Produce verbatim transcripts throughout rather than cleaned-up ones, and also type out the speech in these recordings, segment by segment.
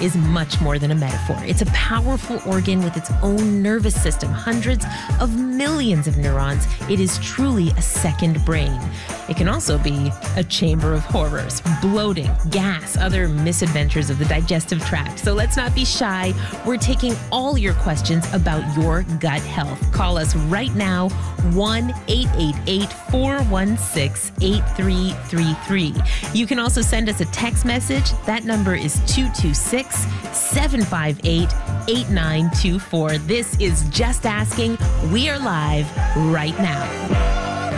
is much more than a metaphor. It's a powerful organ with its own nervous system, hundreds of millions of neurons. It is truly a second brain. It can also be a chamber of horrors, bloating, gas, other misadventures of the digestive tract. So let's not be shy. We're taking all your questions about your gut health. Call us right now, one eight eight eight, four one six, eight three three three. You can also send us a text message. That number is two two six, seven five eight, eight nine two four. This is Just Asking. We are live right now.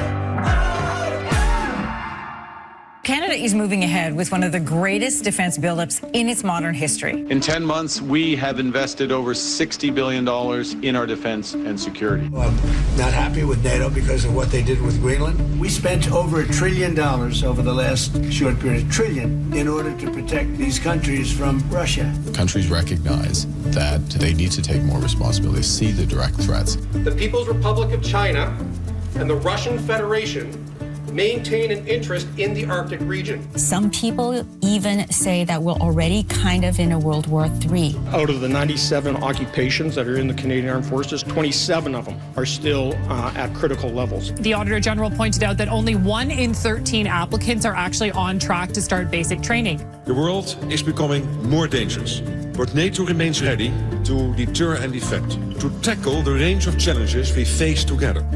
Canada is moving ahead with one of the greatest defense buildups in its modern history. In ten months, we have invested over sixty billion dollars in our defense and security. Well, I'm not happy with NATO because of what they did with Greenland. We spent over a trillion dollars over the last short period, a trillion, in order to protect these countries from Russia. Countries recognize that they need to take more responsibility, see the direct threats. The People's Republic of China and the Russian Federation maintain an interest in the Arctic region. Some people even say that we're already kind of in a World War Three. Out of the ninety-seven occupations that are in the Canadian Armed Forces, twenty-seven of them are still uh, at critical levels. The Auditor General pointed out that only one in thirteen applicants are actually on track to start basic training. The world is becoming more dangerous, but NATO remains ready to deter and defend, to tackle the range of challenges we face together.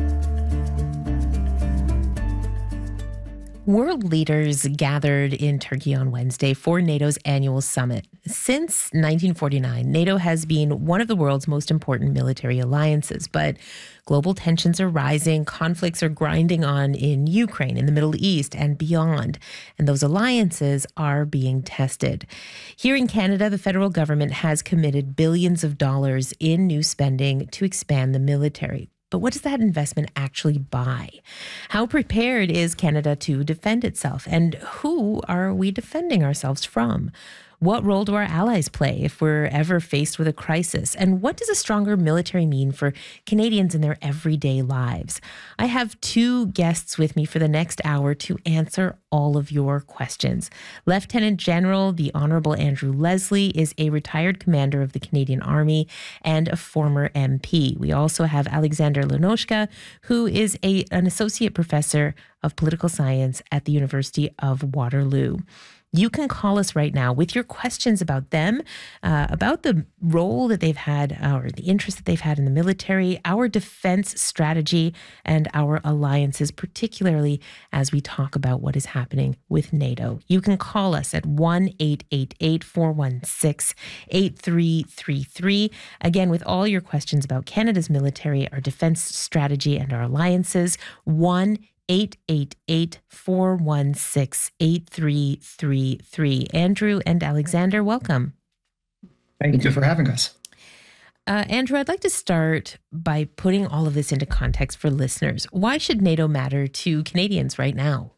World leaders gathered in Turkey on Wednesday for NATO's annual summit. Since nineteen forty-nine, NATO has been one of the world's most important military alliances, but global tensions are rising, conflicts are grinding on in Ukraine, in the Middle East, and beyond, and those alliances are being tested. Here in Canada, the federal government has committed billions of dollars in new spending to expand the military. But what does that investment actually buy? How prepared is Canada to defend itself? And who are we defending ourselves from? What role do our allies play if we're ever faced with a crisis? And what does a stronger military mean for Canadians in their everyday lives? I have two guests with me for the next hour to answer all of your questions. Lieutenant General, the Honorable Andrew Leslie, is a retired commander of the Canadian Army and a former M P. We also have Alexander Lenoshka, who is a, an associate professor of political science at the University of Waterloo. You can call us right now with your questions about them, uh, about the role that they've had uh, or the interest that they've had in the military, our defense strategy, and our alliances, particularly as we talk about what is happening with NATO. You can call us at one eight eight eight, four one six, eight three three three. Again, with all your questions about Canada's military, our defense strategy, and our alliances, one eight eight eight, four one six, eight three three three. Andrew and Alexander, welcome. Thank you for having us. Uh, Andrew, I'd like to start by putting all of this into context for listeners. Why should NATO matter to Canadians right now?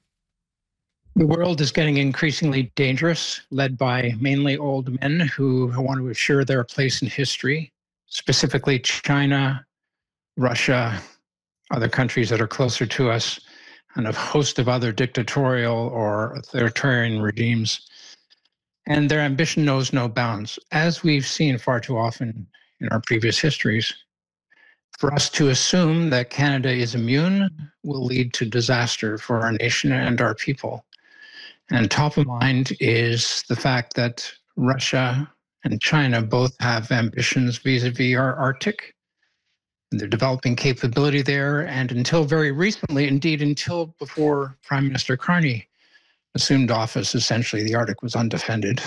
The world is getting increasingly dangerous, led by mainly old men who want to assure their place in history, specifically China, Russia, other countries that are closer to us, and a host of other dictatorial or authoritarian regimes. And their ambition knows no bounds, as we've seen far too often in our previous histories. For us to assume that Canada is immune will lead to disaster for our nation and our people. And top of mind is the fact that Russia and China both have ambitions vis-a-vis our Arctic. They're developing capability there, and until very recently, indeed until before Prime Minister Carney assumed office, essentially the Arctic was undefended.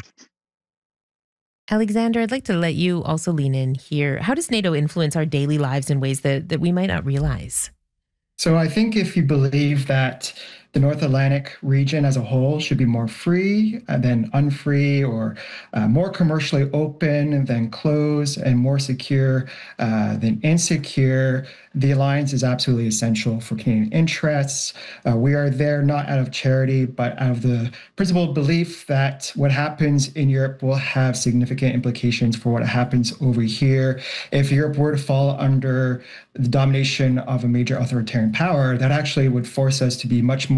Alexander, I'd like to let you also lean in here. How does NATO influence our daily lives in ways that, that we might not realize? So I think if you believe that the North Atlantic region as a whole should be more free than unfree, or uh, more commercially open than closed, and more secure uh, than insecure, the alliance is absolutely essential for Canadian interests. Uh, we are there not out of charity, but out of the principled belief that what happens in Europe will have significant implications for what happens over here. If Europe were to fall under the domination of a major authoritarian power, that actually would force us to be much more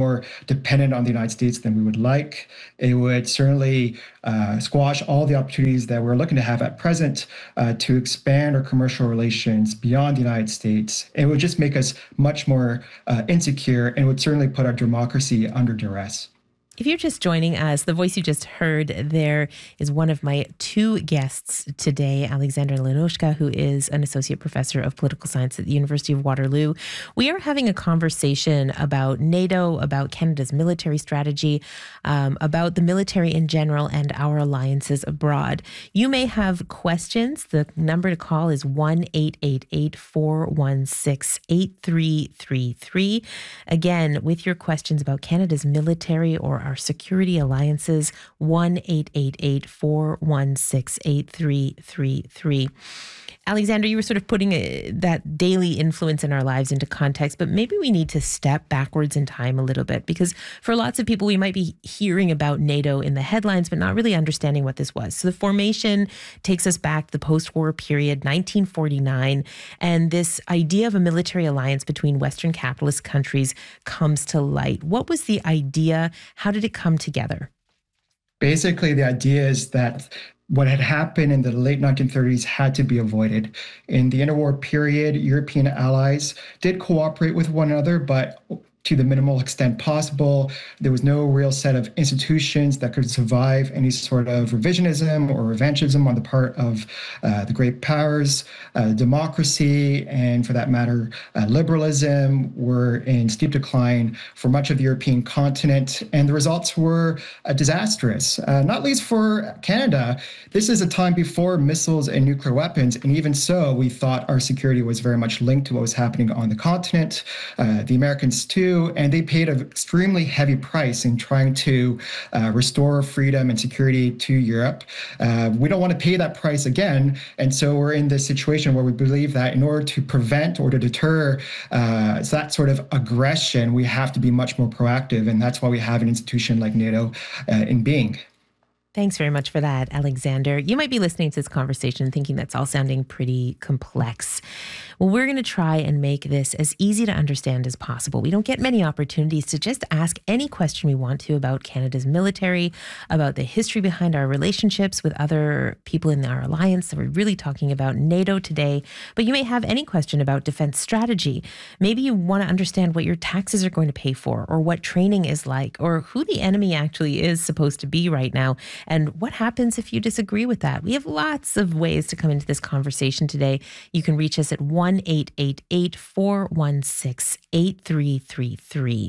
more dependent on the United States than we would like. It would certainly uh, squash all the opportunities that we're looking to have at present uh, to expand our commercial relations beyond the United States. It would just make us much more uh, insecure and would certainly put our democracy under duress. If you're just joining us, the voice you just heard there is one of my two guests today, Alexander Lenoshka, who is an associate professor of political science at the University of Waterloo. We are having a conversation about NATO, about Canada's military strategy, um, about the military in general and our alliances abroad. You may have questions. The number to call is one eight eight eight, four one six, eight three three three. Again, with your questions about Canada's military or our security alliances, one eight eight eight, four one six, eight three three three. Alexander, you were sort of putting a, that daily influence in our lives into context, but maybe we need to step backwards in time a little bit, because for lots of people, we might be hearing about NATO in the headlines, but not really understanding what this was. So the formation takes us back to the post-war period, nineteen forty-nine, and this idea of a military alliance between Western capitalist countries comes to light. What was the idea? How did it come together? Basically, the idea is that what had happened in the late nineteen thirties had to be avoided. In the interwar period, European allies did cooperate with one another, but to the minimal extent possible. There was no real set of institutions that could survive any sort of revisionism or revanchism on the part of uh, the great powers. Uh, democracy, and for that matter, uh, liberalism, were in steep decline for much of the European continent, and the results were uh, disastrous, uh, not least for Canada. This is a time before missiles and nuclear weapons, and even so, we thought our security was very much linked to what was happening on the continent. Uh, the Americans, too, and they paid an extremely heavy price in trying to uh, restore freedom and security to Europe. Uh, we don't want to pay that price again, and so we're in this situation where we believe that in order to prevent or to deter uh, that sort of aggression, we have to be much more proactive, and that's why we have an institution like NATO uh, in being. Thanks very much for that, Alexander. You might be listening to this conversation thinking that's all sounding pretty complex. Well, we're going to try and make this as easy to understand as possible. We don't get many opportunities to just ask any question we want to about Canada's military, about the history behind our relationships with other people in our alliance. So we're really talking about NATO today. But you may have any question about defense strategy. Maybe you want to understand what your taxes are going to pay for, or what training is like, or who the enemy actually is supposed to be right now. And what happens if you disagree with that? We have lots of ways to come into this conversation today. You can reach us at one eight eight eight, four one six, eight three three three.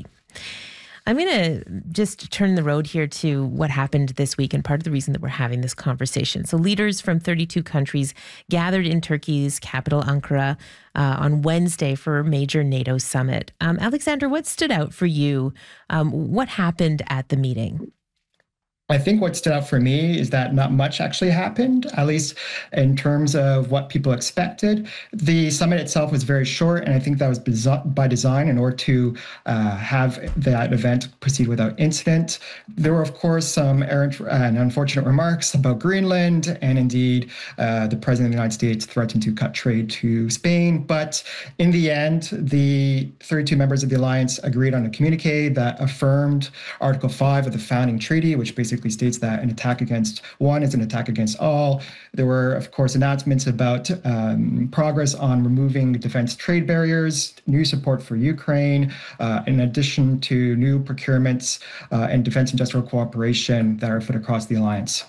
I'm going to just turn the road here to what happened this week, and part of the reason that we're having this conversation. So leaders from thirty-two countries gathered in Turkey's capital, Ankara, uh, on Wednesday for a major NATO summit. Um, Alexander, what stood out for you? Um, what happened at the meeting? I think what stood out for me is that not much actually happened, at least in terms of what people expected. The summit itself was very short, and I think that was by design in order to uh, have that event proceed without incident. There were, of course, some errant and unfortunate remarks about Greenland, and indeed uh, the President of the United States threatened to cut trade to Spain. But in the end, the thirty-two members of the alliance agreed on a communique that affirmed Article five of the founding treaty, which basically states that an attack against one is an attack against all. There were, of course, announcements about um, progress on removing defense trade barriers, new support for Ukraine, uh, in addition to new procurements uh, and defense industrial cooperation that are afoot across the alliance.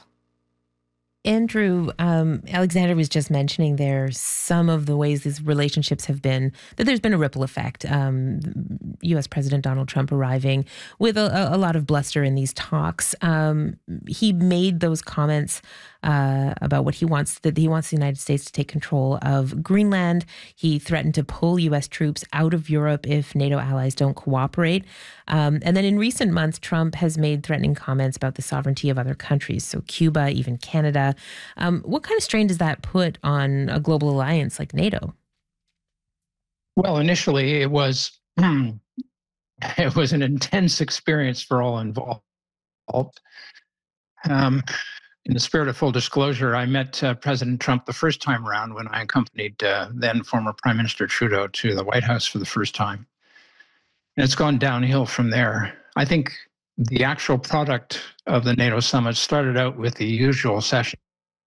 Andrew, um, Alexander was just mentioning there some of the ways these relationships have been, that there's been a ripple effect. Um, U S President Donald Trump arriving with a, a lot of bluster in these talks. Um, he made those comments uh, about what he wants, that he wants the United States to take control of Greenland. He threatened to pull U S troops out of Europe if NATO allies don't cooperate. Um, and then in recent months, Trump has made threatening comments about the sovereignty of other countries, so Cuba, even Canada. Um, what kind of strain does that put on a global alliance like NATO? Well, initially it was it was an intense experience for all involved. Um, in the spirit of full disclosure, I met uh, President Trump the first time around when I accompanied uh, then former Prime Minister Trudeau to the White House for the first time. And it's gone downhill from there. I think the actual product of the NATO summit started out with the usual session